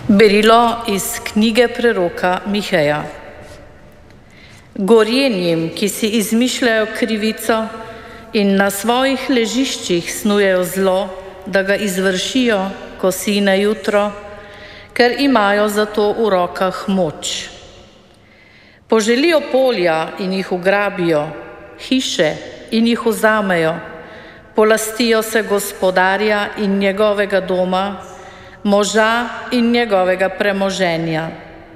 Berilo iz knjige preroka Miheja. Gorjenjem, ki si izmišljajo krivico in na svojih ležiščih snujejo zlo, da ga izvršijo, ko sine jutro, ker imajo za to v rokah moč. Poželijo polja in jih ugrabijo, hiše in jih vzamejo, polastijo se gospodarja in njegovega doma, moža in njegovega premoženja.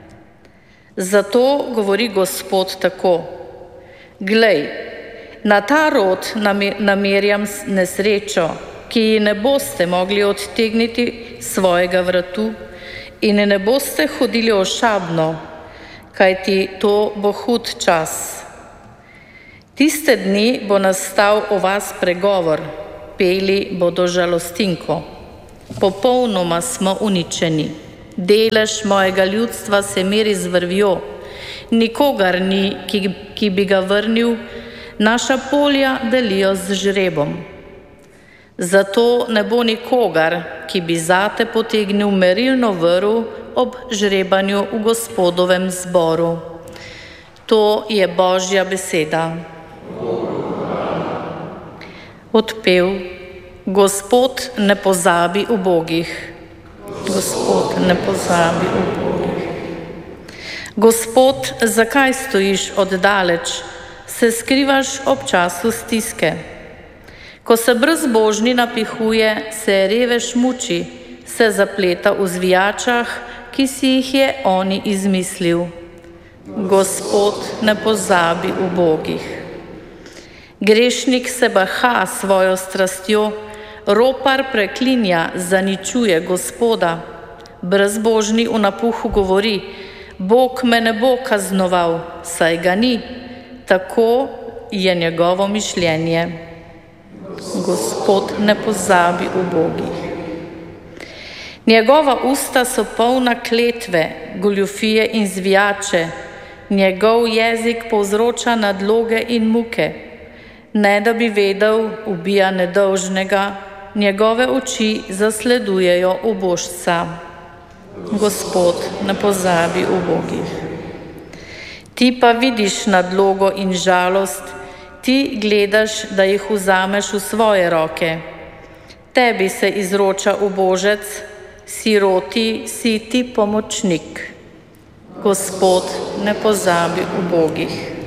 Zato govori Gospod tako: glej, na ta rod namerjam nesrečo, ki ji ne boste mogli odtegniti svojega vratu in ne boste hodili ošabno, kajti to bo hud čas. Tiste dni bo nastal o vas pregovor, peli bodo žalostinko. Popolnoma smo uničeni. Delež mojega ljudstva se meri z vrvjo. Nikogar ni, ki bi ga vrnil, naša polja delijo z žrebom. Zato ne bo nikogar, ki bi zate potegnil merilno vrv ob žrebanju v Gospodovem zboru. To je Božja beseda. Odpev: Gospod ne pozabi ubogih. Gospod ne pozabi ubogih. Gospod, zakaj stojiš oddaleč, se skrivaš ob času stiske? Ko se brezbožni napihuje, se revež muči, se zapleta v zvijačah, ki si jih je on izmislil. Gospod ne pozabi ubogih. Grešnik se baha svojo strastjo, ropar preklinja, zaničuje Gospoda. Brezbožni v napuhu govori: Bog me ne bo kaznoval, saj ga ni. Tako je njegovo mišljenje. Gospod ne pozabi ubogih. Njegova usta so polna kletve, goljufije in zvijače. Njegov jezik povzroča nadloge in muke. Ne da bi vedel, ubija nedolžnega, njegove oči zasledujejo ubožca. Gospod ne pozabi ubogih. Ti pa vidiš nadlogo in žalost, ti gledaš, da jih vzameš v svoje roke. Tebi se izroča ubožec, siroti si ti pomočnik. Gospod ne pozabi ubogih.